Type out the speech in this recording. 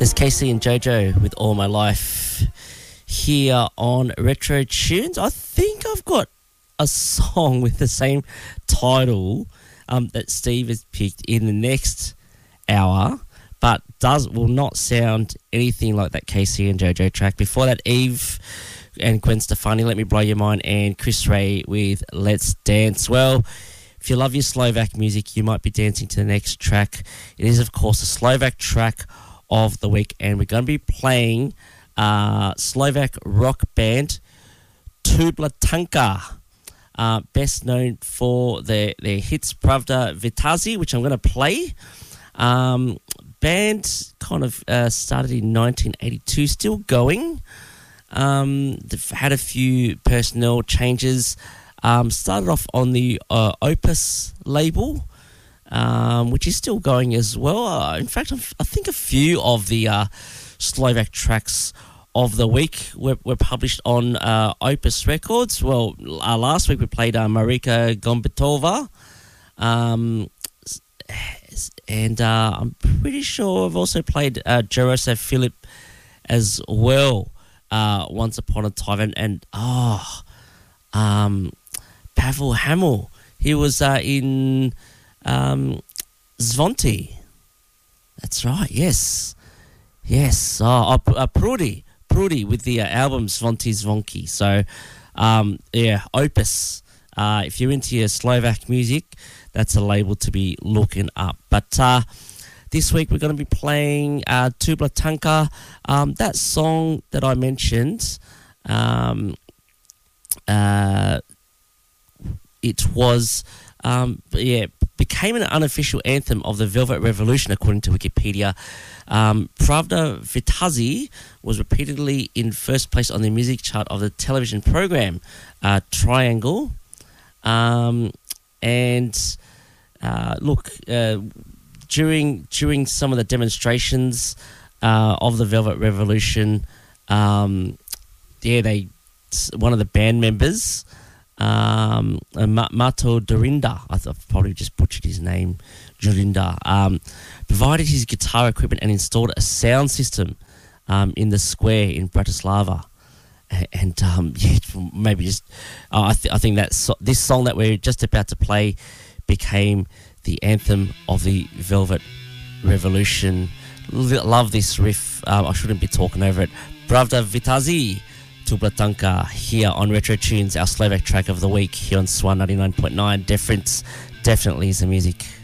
There's Casey and JoJo with All My Life here on Retro Tunes. I think I've got a song with the same title that Steve has picked in the next hour, but will not sound anything like that Casey and JoJo track. Before that, Eve and Gwen Stefani, Let Me Blow Your Mind, and Chris Ray with Let's Dance. Well, if you love your Slovak music, you might be dancing to the next track. It is, of course, a Slovak track of the week, and we're going to be playing Slovak rock band Tubla Tanka, best known for their hits Pravda Vitazi, which I'm going to play. Band kind of started in 1982, still going. They've had a few personnel changes. Started off on the Opus label, which is still going as well. In fact, I think a few of the Slovak tracks of the week were published on Opus Records. Well, last week we played Marika Gombetova, and I'm pretty sure I've also played Jaroslav Filip as well once upon a time. And Pavel Hamel, he was in Zvonti. That's right, yes. Prudi with the album Zvonti Zvonki. So, Opus. If you're into your Slovak music, that's a label to be looking up. But this week we're going to be playing Tubla Tanka. That song that I mentioned, it was, became an unofficial anthem of the Velvet Revolution, according to Wikipedia. Pravda Vitazi was repeatedly in first place on the music chart of the television program Triangle. During some of the demonstrations of the Velvet Revolution, one of the band members, Mato Dorinda, I've probably just butchered his name, Dorinda, provided his guitar equipment and installed a sound system in the square in Bratislava. And maybe just I think that this song that we're just about to play became the anthem of the Velvet Revolution. Love this riff. I shouldn't be talking over it. Pravda Vitazi, Tubla Tanka, here on Retro Tunes, our Slovak track of the week here on Swan 99.9. Difference definitely is the music.